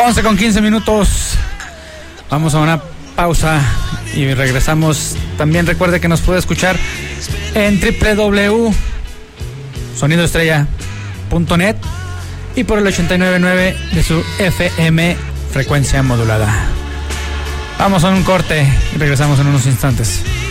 11:15. Vamos a una pausa y regresamos. También recuerde que nos puede escuchar en www.sonidoestrella.net y por el 89.9 de su FM frecuencia modulada. Vamos a un corte y regresamos en unos instantes.